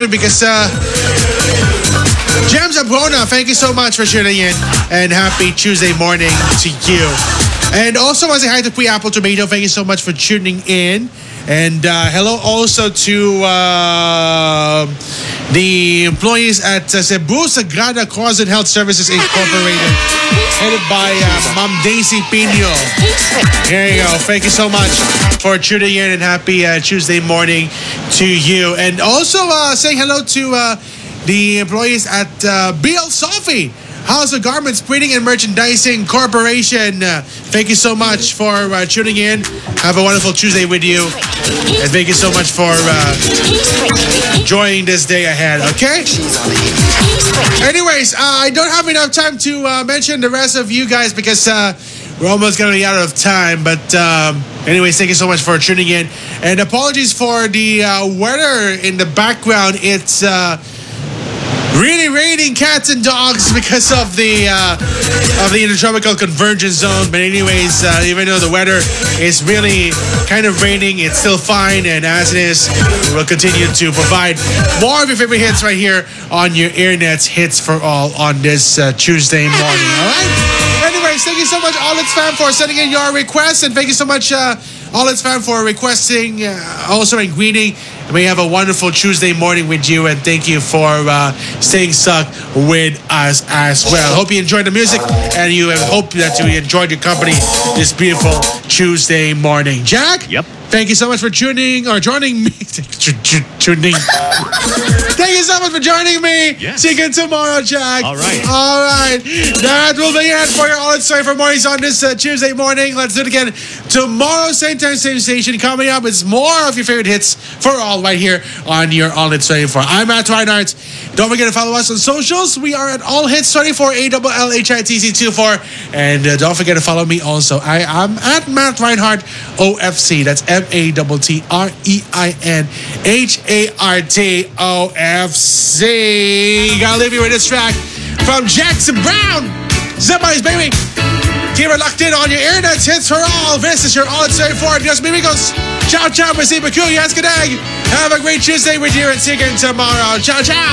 because James Abrona, thank you so much for tuning in, and happy Tuesday morning to you. And also, I say hi to Apple Tomato. Thank you so much for tuning in. And hello also to the employees at Cebu Sagrada Cause and Health Services Incorporated, headed by Ma'am Daisy Pino. There you go. Thank you so much for tuning in, and happy Tuesday morning to you. And also saying hello to the employees at BL Sophie House of Garments Printing and Merchandising Corporation. Thank you so much for tuning in. Have a wonderful Tuesday with you. And thank you so much for enjoying this day ahead, okay? Anyways, I don't have enough time to mention the rest of you guys because we're almost going to be out of time. But anyways, thank you so much for tuning in. And apologies for the weather in the background. It's really raining cats and dogs because of the intertropical convergence zone. But anyways, even though the weather is really kind of raining, it's still fine. And as it is, we will continue to provide more of your favorite hits right here on your Earnet's Hits for All on this Tuesday morning. All right? Anyways, thank you so much, All It's Fam, for sending in your requests. And thank you so much, All It's Fam, for requesting also and greeting. We have a wonderful Tuesday morning with you, and thank you for staying stuck with us as well. Hope you enjoyed the music, and you hope that you enjoyed your company this beautiful Tuesday morning. Jack? Yep. Thank you so much for joining me. Tuning. Thank you so much for joining me. Yes. See you again tomorrow, Jack. All right. All right. That will be it for your All It's Fam for mornings on this Tuesday morning. Let's do it again tomorrow, same time, same station. Coming up is more of your favorite hits for all right here on your All Hits 24. I'm Matt Reinhardt. Don't forget to follow us on socials. We are at All Hits 24, ALLHITC24. And don't forget to follow me also. I am at Matt Reinhardt OFC. That's MATTREINHART Gotta leave you with this track from Jackson Brown. Somebody's baby. Keep it locked in on your Earnet's Hits for All. This is your All It's 24. Dios amigos. Ciao, ciao. Merci beaucoup. Yes, good day. Have a great Tuesday with you, and see you again tomorrow. Ciao, ciao.